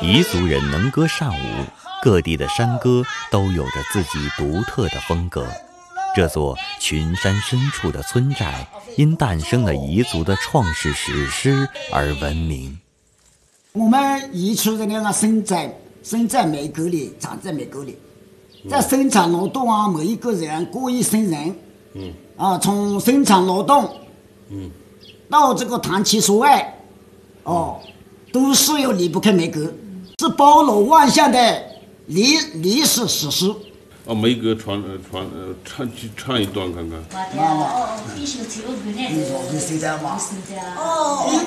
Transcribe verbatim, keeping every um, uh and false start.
彝族人能歌善舞，各地的山歌都有着自己独特的风格。这座群山深处的村寨，因诞生了彝族的创世史诗而闻名。 我们彝族人呢，生在生在美国里，长在美国里，在生产劳动啊，每一个人过一生人，嗯，啊，从生产劳动，嗯，到这个谈情说爱，哦，都是要离不开美国，是包罗万象的历历史史诗。 哦，梅歌传呃传呃唱唱一段看看。 哦，